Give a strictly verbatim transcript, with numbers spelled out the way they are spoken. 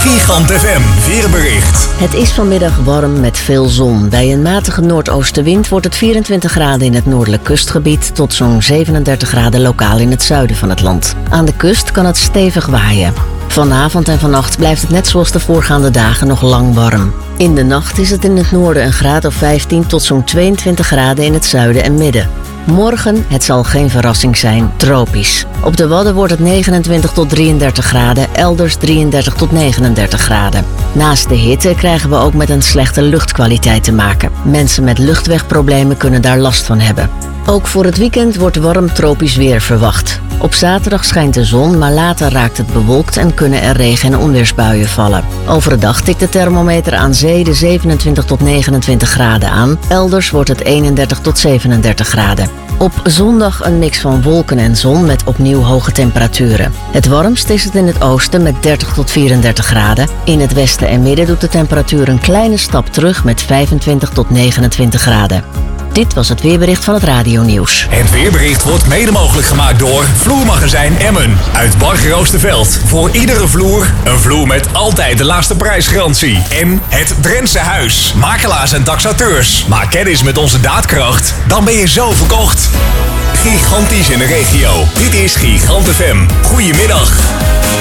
Gigant F M weerbericht. Het is vanmiddag warm met veel zon. Bij een matige noordoostenwind wordt het vierentwintig graden in het noordelijk kustgebied tot zo'n zevenendertig graden lokaal in het zuiden van het land. Aan de kust kan het stevig waaien. Vanavond en vannacht blijft het net zoals de voorgaande dagen nog lang warm. In de nacht is het in het noorden een graad of vijftien tot zo'n tweeëntwintig graden in het zuiden en midden. Morgen, het zal geen verrassing zijn, tropisch. Op de Wadden wordt het negenentwintig tot drieëndertig graden, elders drieëndertig tot negenendertig graden. Naast de hitte krijgen we ook met een slechte luchtkwaliteit te maken. Mensen met luchtwegproblemen kunnen daar last van hebben. Ook voor het weekend wordt warm tropisch weer verwacht. Op zaterdag schijnt de zon, maar later raakt het bewolkt en kunnen er regen- en onweersbuien vallen. Overdag tikt de thermometer aan zee de zevenentwintig tot negenentwintig graden aan. Elders wordt het eenendertig tot zevenendertig graden. Op zondag een mix van wolken en zon met opnieuw hoge temperaturen. Het warmst is het in het oosten met dertig tot vierendertig graden. In het westen en midden doet de temperatuur een kleine stap terug met vijfentwintig tot negenentwintig graden. Dit was het weerbericht van het Radio-nieuws. Het weerbericht wordt mede mogelijk gemaakt door Vloermagazijn Emmen uit Bargeroosterveld. Voor iedere vloer een vloer met altijd de laagste prijsgarantie. En het Drentse Huis. Makelaars en taxateurs. Maak kennis met onze daadkracht. Dan ben je zo verkocht. Gigantisch in de regio. Dit is Gigant F M. Goedemiddag.